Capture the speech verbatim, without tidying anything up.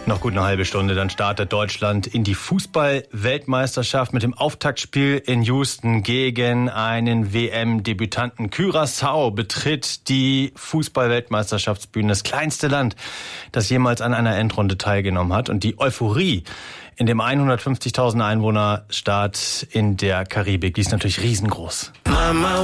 Noch gut eine halbe Stunde, dann startet Deutschland in die Fußball-Weltmeisterschaft mit dem Auftaktspiel in Houston gegen einen W M-Debütanten. Curaçao betritt die Fußball-Weltmeisterschaftsbühne, das kleinste Land, das jemals an einer Endrunde teilgenommen hat. Und die Euphorie in dem hundertfünfzigtausend Einwohner-Staat in der Karibik, die ist natürlich riesengroß. Mama